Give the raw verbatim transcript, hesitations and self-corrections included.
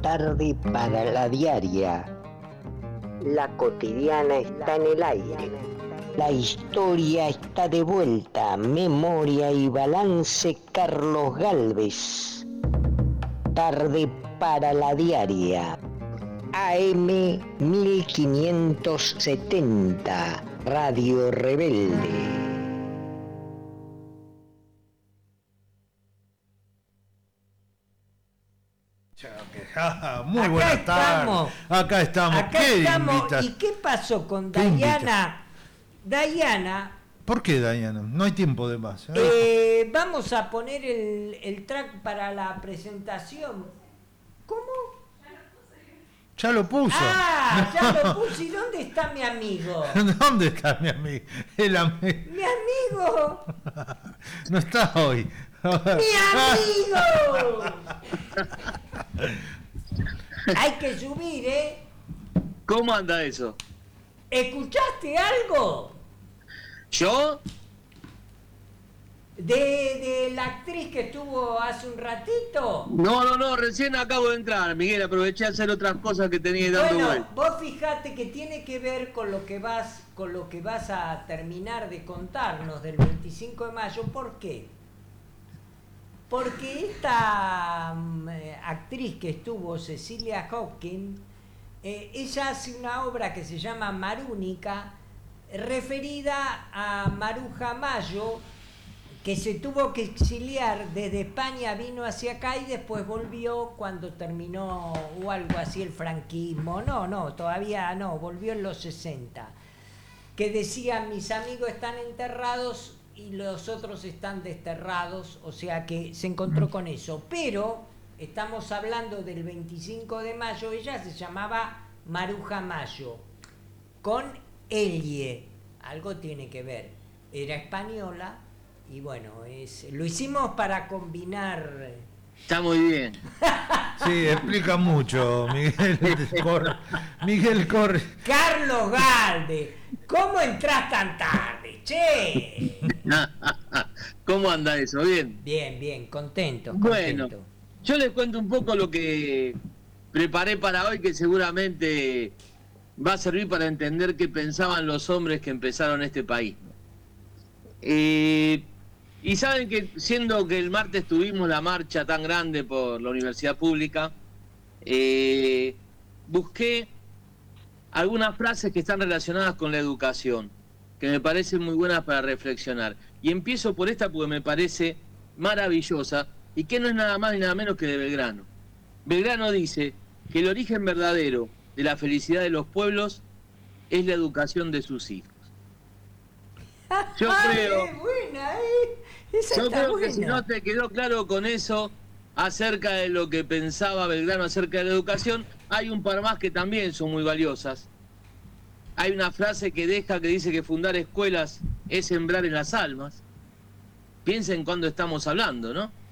tarde para la diaria. La cotidiana está en el aire. La historia está de vuelta. Memoria y balance, Carlos Gálvez. Tarde para la diaria. A M mil quinientos setenta, Radio Rebelde. Muy buenas tardes. Acá estamos. Acá ¿Qué estamos. invitas? ¿Y qué pasó con ¿Qué Dayana? Dayana. ¿Por qué, Dayana? No hay tiempo de más. ¿eh? Eh, vamos a poner el, el track para la presentación. ¿Cómo? Ya lo puso. Ah, ya lo puse. ¿Y dónde está mi amigo? ¿Dónde está mi amigo? El ami... Mi amigo. No está hoy. ¡Mi amigo! Hay que subir, ¿eh? ¿Cómo anda eso? ¿Escuchaste algo? ¿Yo? De, de la actriz que estuvo hace un ratito. No, no, no, recién acabo de entrar, Miguel, aproveché a hacer otras cosas que tenía dando Bueno, vuelta. vos fijate que tiene que ver con lo que vas, con lo que vas a terminar de contarnos del veinticinco de mayo. ¿Por qué? Porque esta um, actriz que estuvo, Cecilia Hawkins, eh, ella hace una obra que se llama Marúnica, referida a Maruja Mayo, que se tuvo que exiliar desde España, vino hacia acá y después volvió cuando terminó o algo así el franquismo. No, no, todavía no, volvió en los sesenta. Que decía, mis amigos están enterrados y los otros están desterrados, o sea que se encontró con eso. Pero estamos hablando del veinticinco de mayo, ella se llamaba Maruja Mayo, con Elie, algo tiene que ver, era española. Y bueno, es, lo hicimos para combinar. Está muy bien. Sí, explica mucho, Miguel Corre. Miguel Corre. Carlos Galde, ¿cómo entras tan tarde, che? ¿Cómo anda eso? ¿Bien? Bien, bien, contento, Bueno, contento. yo les cuento un poco lo que preparé para hoy, que seguramente va a servir para entender qué pensaban los hombres que empezaron este país. Eh... Y saben que, siendo que el martes tuvimos la marcha tan grande por la universidad pública, eh, busqué algunas frases que están relacionadas con la educación, que me parecen muy buenas para reflexionar. Y empiezo por esta porque me parece maravillosa, y que no es nada más ni nada menos que de Belgrano. Belgrano dice que el origen verdadero de la felicidad de los pueblos es la educación de sus hijos. Yo creo... Ay, buena, ¿eh? Esa Yo está creo buena. que si no te quedó claro con eso acerca de lo que pensaba Belgrano acerca de la educación, hay un par más que también son muy valiosas. Hay una frase que deja que dice que fundar escuelas es sembrar en las almas. Piensen cuándo estamos hablando, ¿no?